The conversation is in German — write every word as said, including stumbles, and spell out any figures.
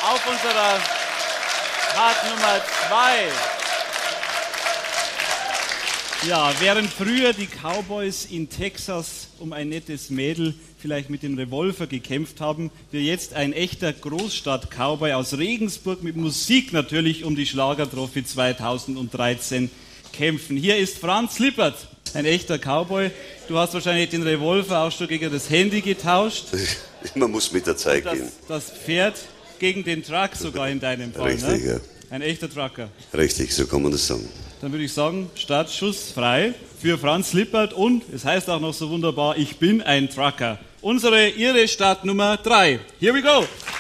auf unserer Part Nummer zwei. Ja, während früher die Cowboys in Texas um ein nettes Mädel vielleicht mit dem Revolver gekämpft haben, wird jetzt ein echter Großstadt-Cowboy aus Regensburg mit Musik natürlich um die Schlagertrophy zweitausenddreizehn kämpfen. Hier ist Franz Lippert, ein echter Cowboy. Du hast wahrscheinlich den Revolver auch schon gegen das Handy getauscht. Man muss mit der Zeit das, gehen. Das Pferd gegen den Truck sogar in deinem Fall. Richtig, ne? ja. Ein echter Trucker. Richtig, so kann man das sagen. Dann würde ich sagen, Startschuss frei für Franz Lippert und es heißt auch noch so wunderbar, ich bin ein Trucker. Unsere, ihre Startnummer drei. Here we go!